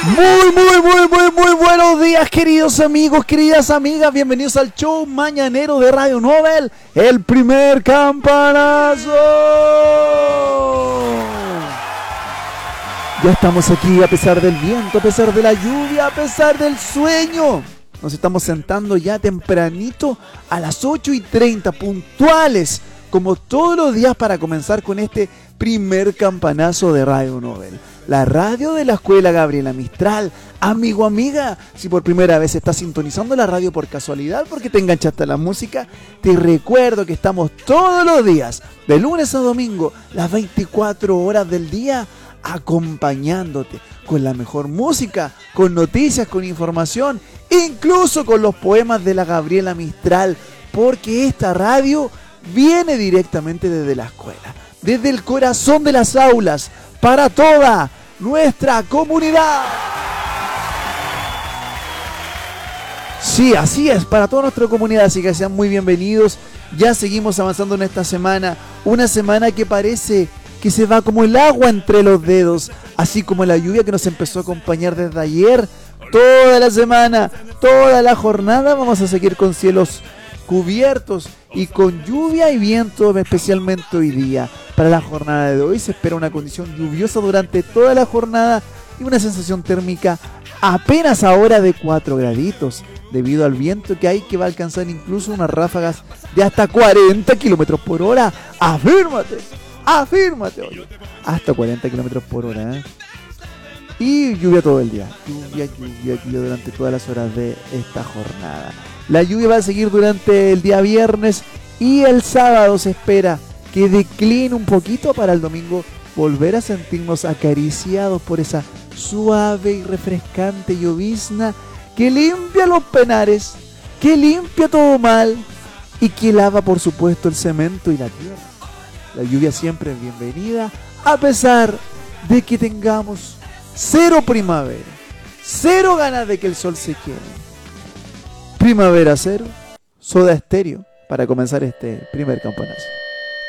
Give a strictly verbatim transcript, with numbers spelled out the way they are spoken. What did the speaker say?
Muy, muy, muy, muy, muy buenos días, queridos amigos, queridas amigas. Bienvenidos al show mañanero de Radio Nobel, el primer campanazo. Ya estamos aquí a pesar del viento, a pesar de la lluvia, a pesar del sueño. Nos estamos sentando ya tempranito a las ocho y treinta puntuales, como todos los días, para comenzar con este primer campanazo de Radio Nobel. La radio de la Escuela Gabriela Mistral. Amigo, amiga, si por primera vez estás sintonizando la radio por casualidad porque te enganchaste a la música, te recuerdo que estamos todos los días, de lunes a domingo, las veinticuatro horas del día, acompañándote con la mejor música, con noticias, con información, incluso con los poemas de la Gabriela Mistral, porque esta radio viene directamente desde la escuela, desde el corazón de las aulas, para toda nuestra comunidad. Sí, así es, para toda nuestra comunidad, así que sean muy bienvenidos. Ya seguimos avanzando en esta semana, una semana que parece que se va como el agua entre los dedos, así como la lluvia que nos empezó a acompañar desde ayer. Toda la semana, toda la jornada vamos a seguir con cielos cubiertos y con lluvia y viento, especialmente hoy día. Para la jornada de hoy se espera una condición lluviosa durante toda la jornada y una sensación térmica apenas ahora de cuatro graditos, debido al viento que hay, que va a alcanzar incluso unas ráfagas de hasta cuarenta kilómetros por hora. ¡Afírmate! ¡Afírmate! Oye. Hasta cuarenta kilómetros por hora, ¿eh? Y lluvia todo el día. Lluvia, lluvia, lluvia durante todas las horas de esta jornada. La lluvia va a seguir durante el día viernes y el sábado se espera que decline un poquito para el domingo volver a sentirnos acariciados por esa suave y refrescante llovizna que limpia los penares, que limpia todo mal y que lava, por supuesto, el cemento y la tierra. La lluvia siempre es bienvenida, a pesar de que tengamos cero primavera, cero ganas de que el sol se quede. Primavera cero, Soda Stereo, para comenzar este primer campanazo.